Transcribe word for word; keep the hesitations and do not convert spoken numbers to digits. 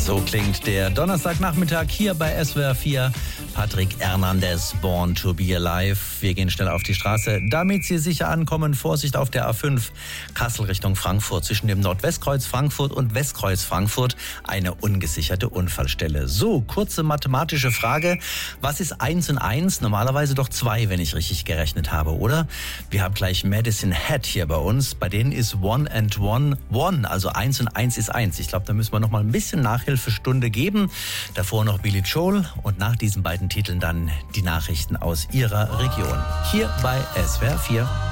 So klingt der Donnerstagnachmittag hier bei S W R vier. Patrick Hernandez, Born to be Alive. Wir gehen schnell auf die Straße, damit Sie sicher ankommen. Vorsicht auf der A fünf, Kassel Richtung Frankfurt. Zwischen dem Nordwestkreuz Frankfurt und Westkreuz Frankfurt eine ungesicherte Unfallstelle. So, kurze mathematische Frage. Was ist eins und eins? Normalerweise doch zwei, wenn ich richtig gerechnet habe, oder? Wir haben gleich Medicine Hat hier bei uns. Bei denen ist One and One One. Also eins und eins ist eins. Ich glaube, da müssen wir noch mal ein bisschen Nachhilfestunde geben. Davor noch Billy Joel und nach diesen beiden Titeln dann die Nachrichten aus Ihrer Region. Hier bei S W R vier.